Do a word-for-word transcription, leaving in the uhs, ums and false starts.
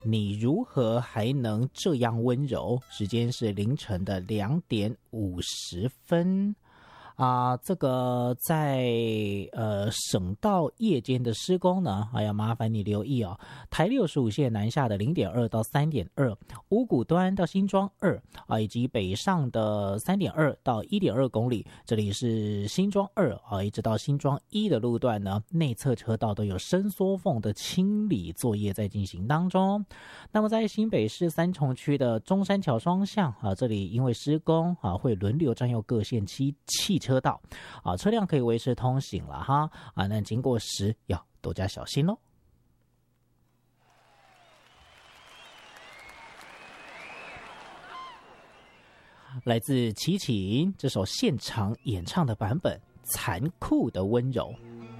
你如何还能这样温柔？时间是凌晨的两点五十分。啊，这个在呃省道夜间的施工呢，还要麻烦你留意哦。台六十五线南下的零点二到三点二，五股端到新庄二啊，以及北上的三点二到一点二公里，这里是新庄二啊，一直到新庄一的路段呢，内侧车道都有伸缩缝的清理作业在进行当中。那么在新北市三重区的中山桥双向啊，这里因为施工啊，会轮流占用各线汽汽车道啊，车辆可以维持通行了哈啊，那经过时要多加小心喽。来自齐秦这首现场演唱的版本《残酷的温柔》。